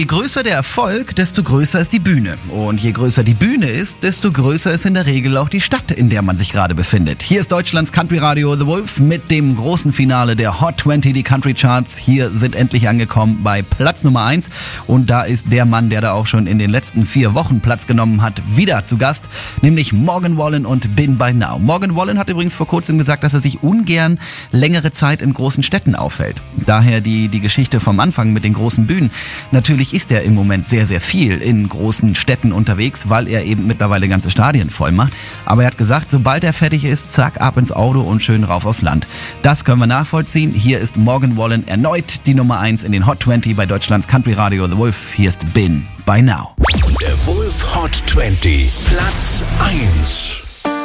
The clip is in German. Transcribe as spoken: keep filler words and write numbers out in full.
Je größer der Erfolg, desto größer ist die Bühne. Und je größer die Bühne ist, desto größer ist in der Regel auch die Stadt, in der man sich gerade befindet. Hier ist Deutschlands Country Radio The Wolf mit dem großen Finale der Hot zwanzig, die Country Charts. Hier sind endlich angekommen bei Platz Nummer eins. Und da ist der Mann, der da auch schon in den letzten vier Wochen Platz genommen hat, wieder zu Gast, nämlich Morgan Wallen und Been By Now. Morgan Wallen hat übrigens vor kurzem gesagt, dass er sich ungern längere Zeit in großen Städten aufhält. Daher die, die Geschichte vom Anfang mit den großen Bühnen. Natürlich ist er im Moment sehr, sehr viel in großen Städten unterwegs, weil er eben mittlerweile ganze Stadien voll macht. Aber er hat gesagt, sobald er fertig ist, zack, ab ins Auto und schön rauf aufs Land. Das können wir nachvollziehen. Hier ist Morgan Wallen erneut die Nummer eins in den Hot zwanzig bei Deutschlands Country Radio The Wolf. Hier ist Been By Now. Der Wolf Hot zwanzig, Platz eins.